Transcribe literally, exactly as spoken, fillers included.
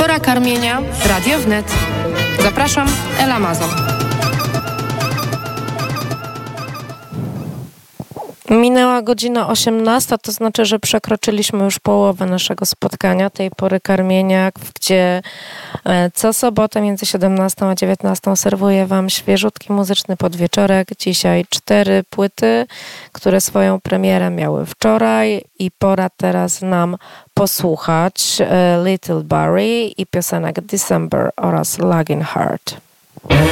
Pora karmienia w Radio Wnet. Zapraszam, Ela Mazon. Minęła godzina osiemnasta, to znaczy, że przekroczyliśmy już połowę naszego spotkania, tej pory karmienia, gdzie co sobotę między siedemnastą a dziewiętnastą serwuję Wam świeżutki muzyczny podwieczorek. Dzisiaj cztery płyty, które swoją premierę miały wczoraj i pora teraz nam posłuchać Little Barry i piosenek December oraz Lagging Heart.